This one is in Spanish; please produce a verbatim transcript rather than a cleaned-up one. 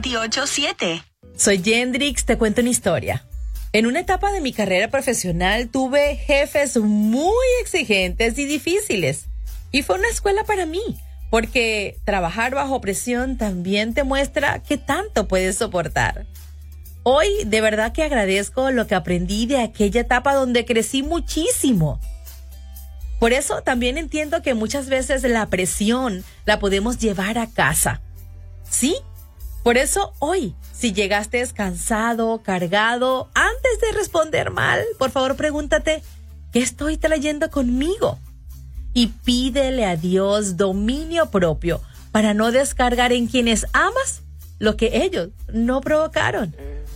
veintiocho siete. Soy Yendrix, te cuento una historia. En una etapa de mi carrera profesional tuve jefes muy exigentes y difíciles. Y fue una escuela para mí, porque trabajar bajo presión también te muestra qué tanto puedes soportar. Hoy de verdad que agradezco lo que aprendí de aquella etapa donde crecí muchísimo. Por eso también entiendo que muchas veces la presión la podemos llevar a casa. ¿Sí? Por eso hoy, si llegaste cansado, cargado, antes de responder mal, por favor pregúntate, ¿qué estoy trayendo conmigo? Y pídele a Dios dominio propio para no descargar en quienes amas lo que ellos no provocaron.